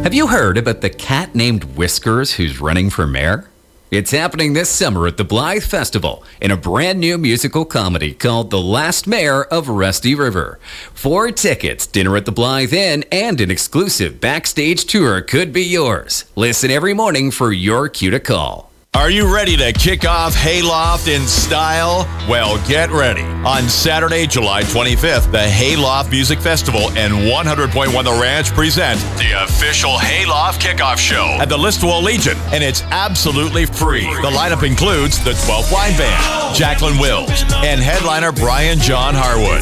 Have you heard about the cat named Whiskers who's running for mayor? It's happening this summer at the Blythe Festival in a brand new musical comedy called The Last Mayor of Rusty River. 4 tickets, dinner at the Blythe Inn, and an exclusive backstage tour could be yours. Listen every morning for your cue to call. Are you ready to kick off Hayloft in style? Well, get ready. On Saturday, July 25th, the Hayloft Music Festival and 100.1 The Ranch present the official Hayloft Kickoff Show at the Listowel Legion, and it's absolutely free. The lineup includes the 12th Line Band, Jacqueline Wills, and headliner Brian John Harwood.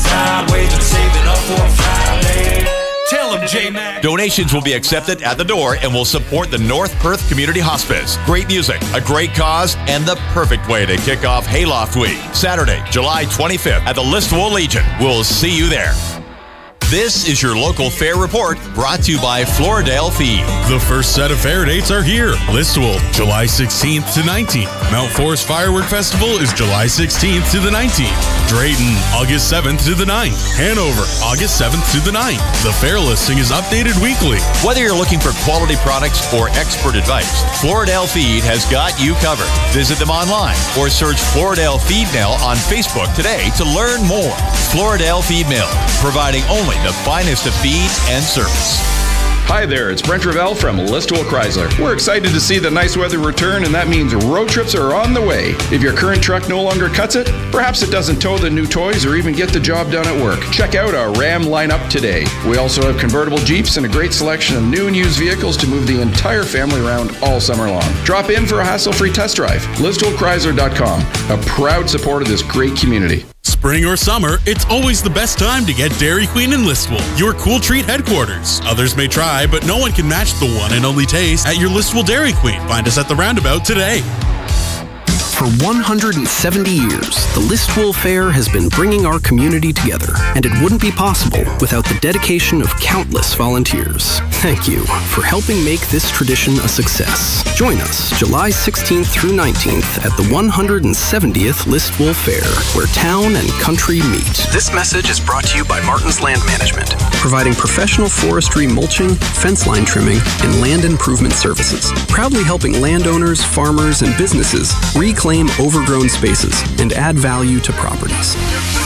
Tell him, J-Mac. Donations will be accepted at the door and will support the North Perth Community Hospice. Great music, a great cause, and the perfect way to kick off Hayloft Week. Saturday, July 25th at the Listowel Legion. We'll see you there. This is your local fair report brought to you by Floridale Feed. The first set of fair dates are here. Listowel, July 16th to 19th. Mount Forest Firework Festival is July 16th to the 19th. Drayton, August 7th to the 9th. Hanover, August 7th to the 9th. The fair listing is updated weekly. Whether you're looking for quality products or expert advice, Floridale Feed has got you covered. Visit them online or search Floridale Feed Mill on Facebook today to learn more. Floridale Feed Mill, providing only the finest of feeds and service. Hi there, it's Brent Revell from Listowel Chrysler. We're excited to see the nice weather return, and that means road trips are on the way. If your current truck no longer cuts it, perhaps it doesn't tow the new toys or even get the job done at work, check out our Ram lineup today. We also have convertible Jeeps and a great selection of new and used vehicles to move the entire family around all summer long. Drop in for a hassle-free test drive. ListowelChrysler.com, a proud supporter of this great community. Spring or summer, it's always the best time to get Dairy Queen in Listowel, your cool treat headquarters. Others may try, but no one can match the one and only taste at your Listowel Dairy Queen. Find us at the Roundabout today. For 170 years, the Listowel Fair has been bringing our community together, and it wouldn't be possible without the dedication of countless volunteers. Thank you for helping make this tradition a success. Join us July 16th through 19th at the 170th Listowel Fair, where town and country meet. This message is brought to you by Martin's Land Management, providing professional forestry mulching, fence line trimming, and land improvement services, proudly helping landowners, farmers, and businesses reclaim overgrown spaces and add value to properties.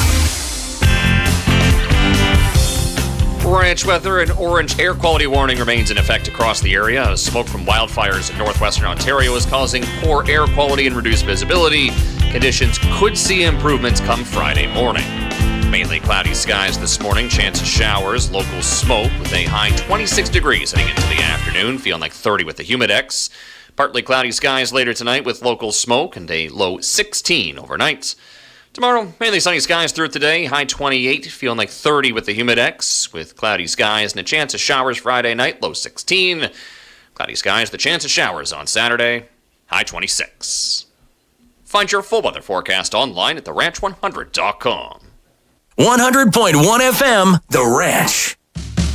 Ranch weather, an orange air quality warning remains in effect across the area. Smoke from wildfires in northwestern Ontario is causing poor air quality and reduced visibility. Conditions could see improvements come Friday morning. Mainly cloudy skies this morning, chance of showers, local smoke with a high 26 degrees heading into the afternoon, feeling like 30 with the humidex. Partly cloudy skies later tonight with local smoke and a low 16 overnight. Tomorrow, mainly sunny skies throughout the day, high 28, feeling like 30 with the humidex, with cloudy skies and a chance of showers Friday night, low 16. Cloudy skies, the chance of showers on Saturday, high 26. Find your full weather forecast online at theranch100.com. 100.1 FM, The Ranch.